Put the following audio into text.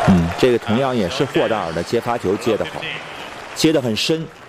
这个同样也是霍达尔的接发球接得好，接得很深。